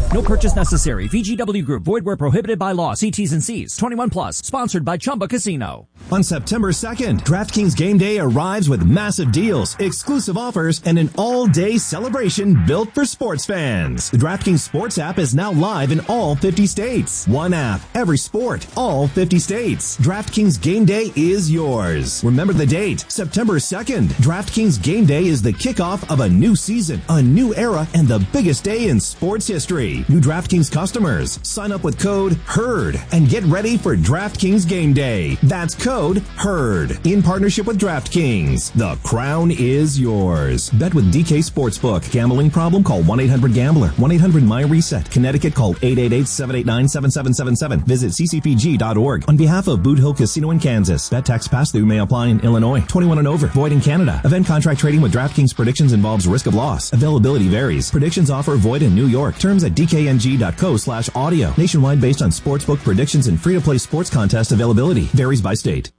No purchase necessary. VGW Group. Void where prohibited by law. See T's and C's. 21 plus. Sponsored by Chumba Casino. On September 2nd, DraftKings Game Day arrives with massive deals, exclusive offers, and an all-day celebration built for sports fans. The DraftKings Sports app is now live in all 50 states. One app, every sport, all 50 states. DraftKings Game Day is yours. Remember the date, September 2nd. DraftKings Game Day is the kickoff of a new season, a new era, and the biggest day in sports history. New DraftKings customers, sign up with code HERD and get ready for DraftKings Game Day. That's code HERD. In partnership with DraftKings, the crown is yours. Bet with DK Sportsbook. Gambling problem? Call 1-800-GAMBLER. 1-800-MY-RESET. Connecticut, call 888-789-7777. Visit ccpg.org. On behalf of Boot Hill Casino in Kansas, bet tax pass-through may apply in Illinois. 21 and over. Void in Canada. Event contract trading with DraftKings predictions involves risk of loss. Availability varies. Predictions offer void in New York. Terms at dkng.co/audio. Nationwide based on sportsbook predictions and free-to-play sports contest availability. Varies by state.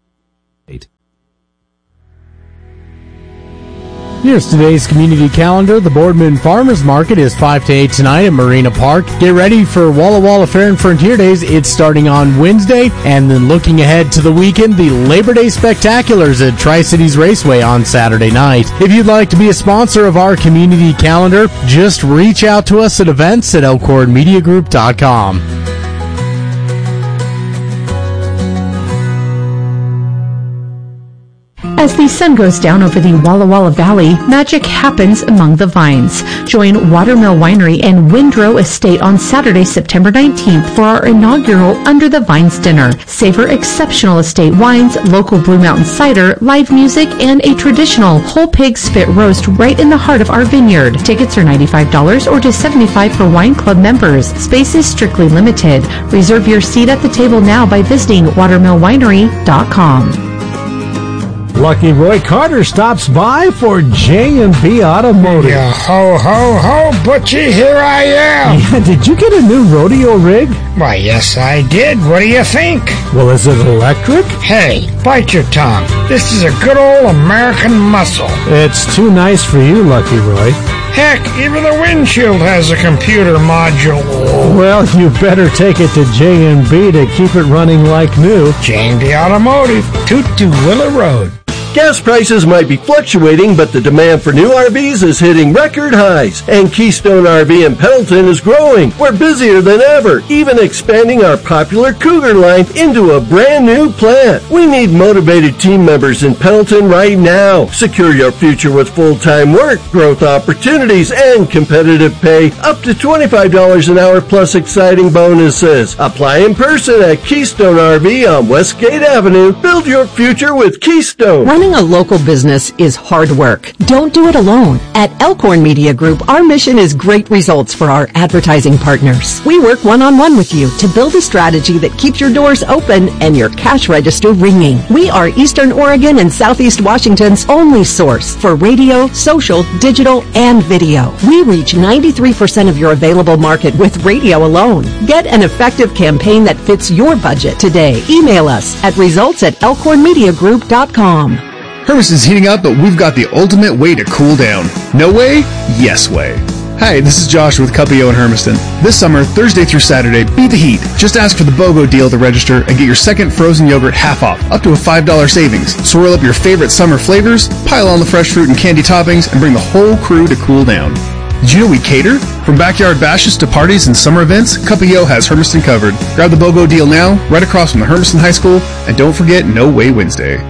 Here's today's community calendar. The Boardman Farmers Market is 5 to 8 tonight at Marina Park. Get ready for Walla Walla Fair and Frontier Days. It's starting on Wednesday. And then looking ahead to the weekend, the Labor Day Spectaculars at Tri-Cities Raceway on Saturday night. If you'd like to be a sponsor of our community calendar, just reach out to us at events@elkhornmediagroup.com. As the sun goes down over the Walla Walla Valley, magic happens among the vines. Join Watermill Winery and Windrow Estate on Saturday, September 19th for our inaugural Under the Vines dinner. Savor exceptional estate wines, local Blue Mountain cider, live music, and a traditional whole pig spit roast right in the heart of our vineyard. Tickets are $95 or just $75 for wine club members. Space is strictly limited. Reserve your seat at the table now by visiting watermillwinery.com. Lucky Roy Carter stops by for J&B Automotive. Yeah, ho, ho, ho, Butchie, here I am. Yeah, did you get a new rodeo rig? Why, yes, I did. What do you think? Well, is it electric? Hey, bite your tongue. This is a good old American muscle. It's too nice for you, Lucky Roy. Heck, even the windshield has a computer module. Well, you better take it to J&B to keep it running like new. J&B Automotive, 22 Willow Road. Gas prices might be fluctuating, but the demand for new RVs is hitting record highs. And Keystone RV in Pendleton is growing. We're busier than ever, even expanding our popular Cougar line into a brand new plant. We need motivated team members in Pendleton right now. Secure your future with full-time work, growth opportunities, and competitive pay. Up to $25 an hour plus exciting bonuses. Apply in person at Keystone RV on Westgate Avenue. Build your future with Keystone. Running a local business is hard work. Don't do it alone. At Elkhorn Media Group, our mission is great results for our advertising partners. We work one-on-one with you to build a strategy that keeps your doors open and your cash register ringing. We are Eastern Oregon and Southeast Washington's only source for radio, social, digital, and video. We reach 93% of your available market with radio alone. Get an effective campaign that fits your budget today. Email us at results@elkhornmediagroup.com. Hermiston's heating up, but we've got the ultimate way to cool down. No way? Yes way. Hi, this is Josh with Cupio in Hermiston. This summer, Thursday through Saturday, beat the heat. Just ask for the BOGO deal to register and get your second frozen yogurt half off, up to a $5 savings. Swirl up your favorite summer flavors, pile on the fresh fruit and candy toppings, and bring the whole crew to cool down. Did you know we cater? From backyard bashes to parties and summer events, Cupio has Hermiston covered. Grab the BOGO deal now, right across from the Hermiston High School, and don't forget No Way Wednesday.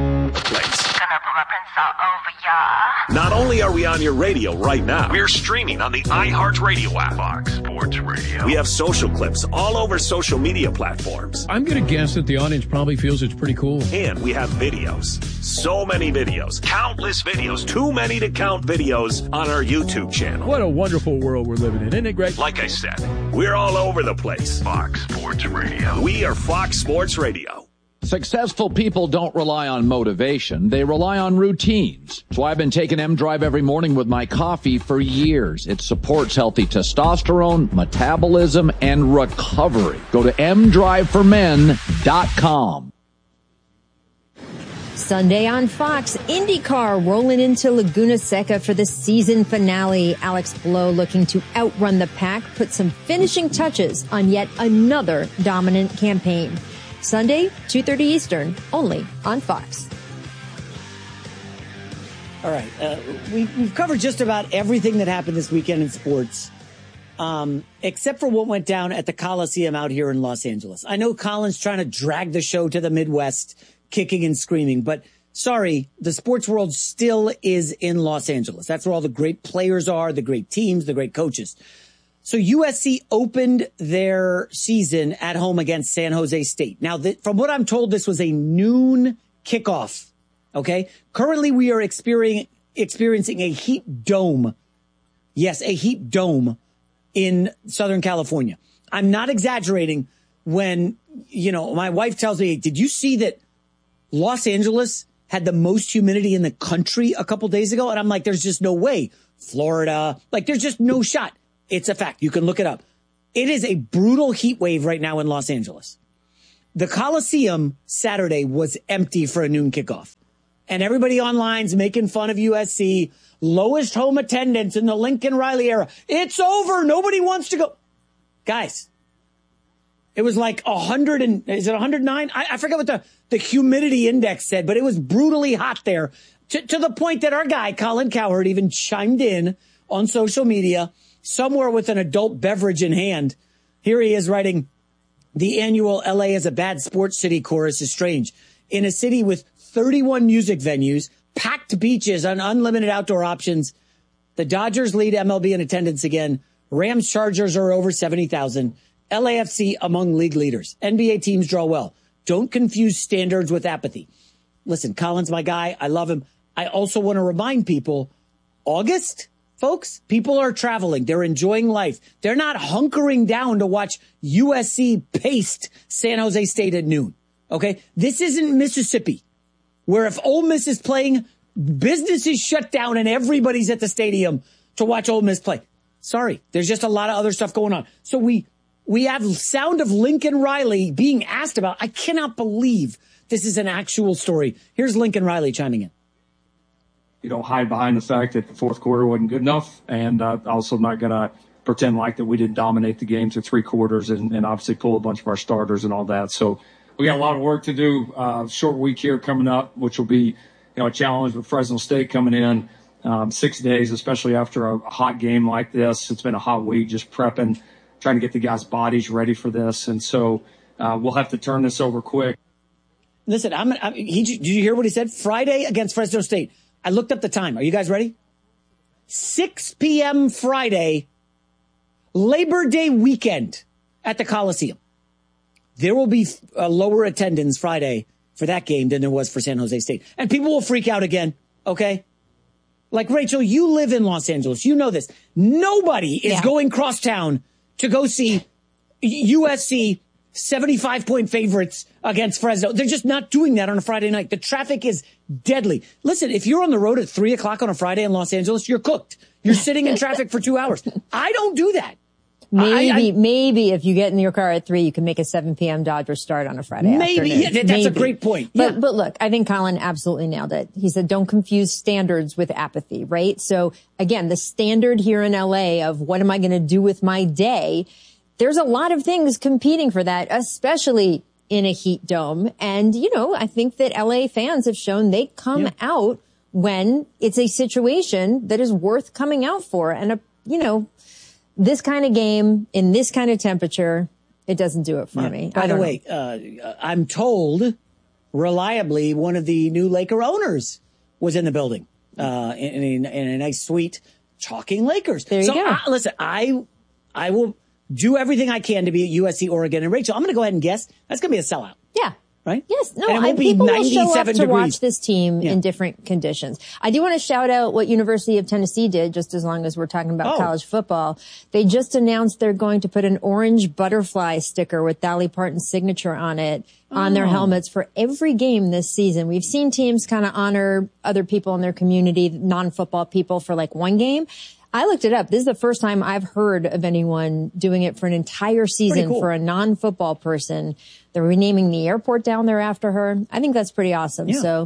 Not only are we on your radio right now, we're streaming on the iHeartRadio app. Fox Sports Radio. We have social clips all over social media platforms. I'm going to guess that the audience probably feels it's pretty cool. And we have videos. So many videos. Countless videos. Too many to count videos on our YouTube channel. What a wonderful world we're living in, isn't it, Greg? Like I said, we're all over the place. Fox Sports Radio. We are Fox Sports Radio. Successful people don't rely on motivation. They rely on routines. That's why I've been taking M-Drive every morning with my coffee for years. It supports healthy testosterone, metabolism, and recovery. Go to mdriveformen.com. Sunday on Fox, IndyCar rolling into Laguna Seca for the season finale. Alex Blow looking to outrun the pack, put some finishing touches on yet another dominant campaign. Sunday, 2:30 Eastern, only on Fox. All right. We've covered just about everything that happened this weekend in sports, except for what went down at the Coliseum out here in Los Angeles. I know Colin's trying to drag the show to the Midwest, kicking and screaming, but sorry, the sports world still is in Los Angeles. That's where all the great players are, the great teams, the great coaches. So USC opened their season at home against San Jose State. Now, from what I'm told, this was a noon kickoff. Okay. Currently, we are experiencing a heat dome. Yes, a heat dome in Southern California. I'm not exaggerating when, my wife tells me, did you see that Los Angeles had the most humidity in the country a couple days ago? And I'm like, there's just no way. Florida, there's just no shot. It's a fact. You can look it up. It is a brutal heat wave right now in Los Angeles. The Coliseum Saturday was empty for a noon kickoff. And everybody online's making fun of USC. Lowest home attendance in the Lincoln Riley era. It's over. Nobody wants to go. Guys, it was like 100 and, is it 109? I forget what the humidity index said, but it was brutally hot there to the point that our guy, Colin Cowherd, even chimed in on social media somewhere with an adult beverage in hand. Here he is writing, the annual LA is a bad sports city chorus is strange. In a city with 31 music venues, packed beaches, and unlimited outdoor options, the Dodgers lead MLB in attendance again. Rams Chargers are over 70,000. LAFC among league leaders. NBA teams draw well. Don't confuse standards with apathy. Listen, Colin's my guy. I love him. I also want to remind people, August, folks, people are traveling. They're enjoying life. They're not hunkering down to watch USC paste San Jose State at noon. Okay? This isn't Mississippi, where if Ole Miss is playing, business is shut down and everybody's at the stadium to watch Ole Miss play. Sorry, there's just a lot of other stuff going on. So we have sound of Lincoln Riley being asked about. I cannot believe this is an actual story. Here's Lincoln Riley chiming in. You don't hide behind the fact that the fourth quarter wasn't good enough, and also not going to pretend like that we didn't dominate the game through three quarters and obviously pull a bunch of our starters and all that. So we got a lot of work to do. Short week here coming up, which will be a challenge with Fresno State coming in. 6 days, especially after a hot game like this. It's been a hot week, just prepping, trying to get the guys' bodies ready for this. And so we'll have to turn this over quick. Listen, did you hear what he said? Friday against Fresno State. I looked up the time. Are you guys ready? 6 p.m. Friday, Labor Day weekend at the Coliseum. There will be a lower attendance Friday for that game than there was for San Jose State. And people will freak out again, okay? Like, Rachel, you live in Los Angeles. You know this. Nobody is going crosstown to go see USC 75-point favorites against Fresno. They're just not doing that on a Friday night. The traffic is deadly. Listen, if you're on the road at 3 o'clock on a Friday in Los Angeles, you're cooked. You're sitting in traffic for 2 hours. I don't do that. Maybe if you get in your car at 3, you can make a 7 p.m. Dodgers start on a Friday afternoon. Yeah, that's a great point. But look, I think Colin absolutely nailed it. He said, don't confuse standards with apathy, right? So again, the standard here in LA of what am I going to do with my day? There's a lot of things competing for that, especially in a heat dome. And, I think that LA fans have shown they come out when it's a situation that is worth coming out for. And, this kind of game in this kind of temperature, it doesn't do it for me. By the way, I'm told reliably one of the new Laker owners was in the building in a nice suite talking Lakers. There you go. Listen, I will do everything I can to be at USC, Oregon. And Rachel, I'm going to go ahead and guess that's going to be a sellout. Yeah. Right? Yes. No, and it won't be people will show up to degrees. watch this team in different conditions. I do want to shout out what University of Tennessee did, just as long as we're talking about college football. They just announced they're going to put an orange butterfly sticker with Dolly Parton's signature on it on their helmets for every game this season. We've seen teams kind of honor other people in their community, non-football people, for like one game. I looked it up. This is the first time I've heard of anyone doing it for an entire season for a non-football person. They're renaming the airport down there after her. I think that's pretty awesome. Yeah. So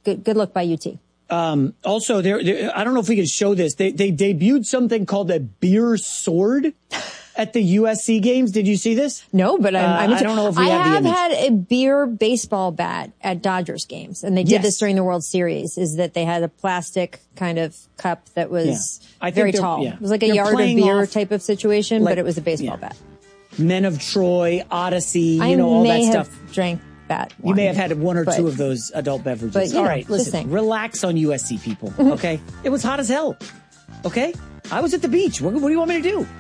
good look by UT. Also, I don't know if we can show this. They debuted something called a beer sword at the USC games. Did you see this? No, but I don't know if we have the image. I have had a beer baseball bat at Dodgers games, and they did this during the World Series, is that they had a plastic kind of cup that was very tall. Yeah. It was like a yard of beer type of situation, but it was a baseball bat. Men of Troy, Odyssey, all that stuff. I may have drank that one. You may have had one or two of those adult beverages. But, all right, listen, relax on USC, people, okay? It was hot as hell, okay? I was at the beach. What do you want me to do?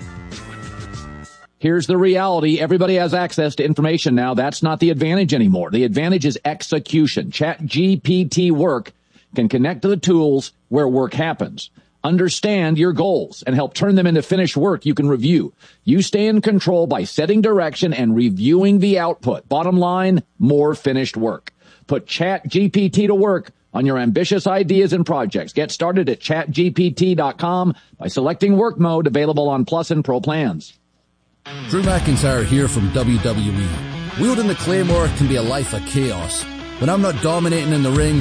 Here's the reality. Everybody has access to information now. That's not the advantage anymore. The advantage is execution. ChatGPT Work can connect to the tools where work happens. Understand your goals and help turn them into finished work you can review. You stay in control by setting direction and reviewing the output. Bottom line, more finished work. Put ChatGPT to work on your ambitious ideas and projects. Get started at chatgpt.com by selecting work mode, available on Plus and Pro plans. Drew McIntyre here from WWE. Wielding the Claymore can be a life of chaos. When I'm not dominating in the ring,